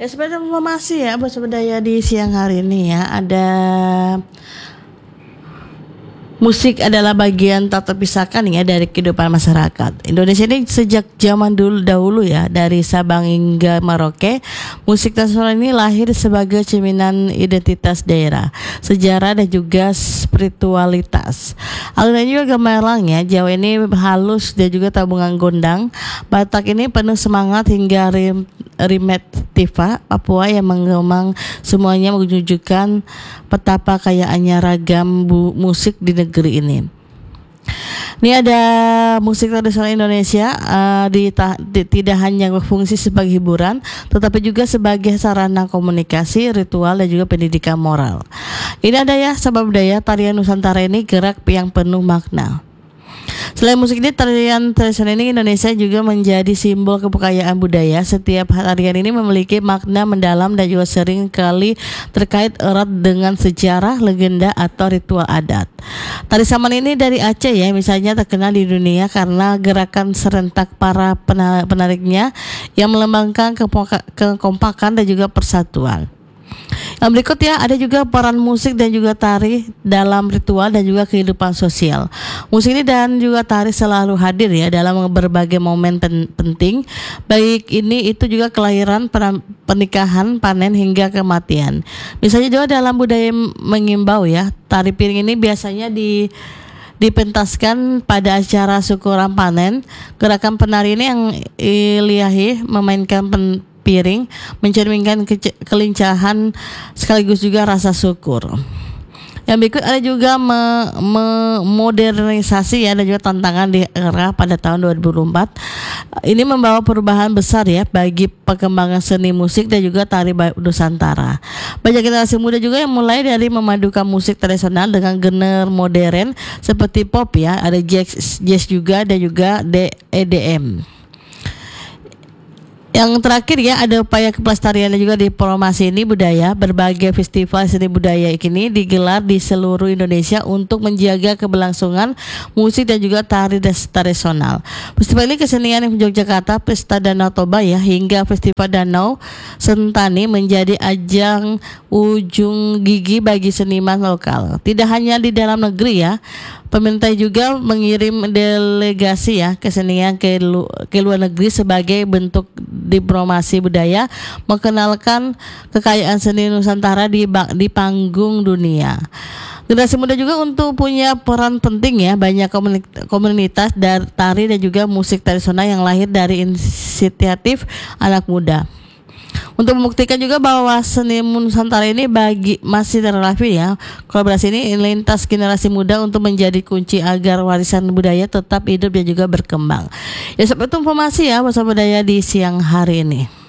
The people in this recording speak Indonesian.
Ya sebenarnya informasi ya buat budaya di siang hari ini ya. Ada musik adalah bagian tak terpisahkan ya dari kehidupan masyarakat. Indonesia ini sejak zaman dahulu ya, dari Sabang hingga Merauke, musik tradisional ini lahir sebagai cerminan identitas daerah, sejarah dan juga spiritualitas. Alunan juga gamelan ya, Jawa ini halus dan juga tabungan gondang. Batak ini penuh semangat hingga Rimetiva, Papua yang menggemang, semuanya menunjukkan betapa kayaannya ragam musik di negeri ini. Ini ada musik tradisional Indonesia tidak hanya berfungsi sebagai hiburan, tetapi juga sebagai sarana komunikasi, ritual dan juga pendidikan moral. Ini ada ya sahabat budaya, tarian Nusantara ini gerak yang penuh makna. Selain musik ini, tarian tradisional ini Indonesia juga menjadi simbol kekayaan budaya. Setiap tarian ini memiliki makna mendalam dan juga sering kali terkait erat dengan sejarah, legenda atau ritual adat. Tari Saman ini dari Aceh ya, misalnya terkenal di dunia karena gerakan serentak para penariknya yang melambangkan kekompakan dan juga persatuan. Yang berikut ya, ada juga peran musik dan juga tari dalam ritual dan juga kehidupan sosial. Musik ini dan juga tari selalu hadir ya dalam berbagai momen penting, baik itu juga kelahiran, pernikahan, panen hingga kematian. Misalnya juga dalam budaya mengimbau ya, tari piring ini biasanya dipentaskan pada acara syukuran panen. Gerakan penari ini yang ilahi memainkan piring, mencerminkan kelincahan sekaligus juga rasa syukur. Yang berikut ada juga modernisasi ya dan juga tantangan di era pada tahun 2024. Ini membawa perubahan besar ya bagi perkembangan seni musik dan juga tari Nusantara. Banyak generasi muda juga yang mulai dari memadukan musik tradisional dengan genre modern seperti pop ya, ada jazz juga dan juga EDM. Yang terakhir ya, ada upaya kelestarian dan juga diplomasi ini budaya. Berbagai festival seni budaya ini digelar di seluruh Indonesia untuk menjaga keberlangsungan musik dan juga tari tradisional. Festival ini kesenian di Yogyakarta, Pesta Danau Toba ya, hingga Festival Danau Sentani menjadi ajang ujung gigi bagi seniman lokal. Tidak hanya di dalam negeri ya, pemerintah juga mengirim delegasi ya kesenian ke luar negeri sebagai bentuk diplomasi budaya, mengenalkan kekayaan seni Nusantara di panggung dunia. Generasi muda juga untuk punya peran penting ya, banyak komunitas tari dan juga musik tradisional yang lahir dari inisiatif anak muda. Untuk membuktikan juga bahwa seni Nusantara ini masih relevan ya, kolaborasi ini lintas generasi muda untuk menjadi kunci agar warisan budaya tetap hidup dan juga berkembang. Ya, seperti itu informasi ya bahasa budaya di siang hari ini.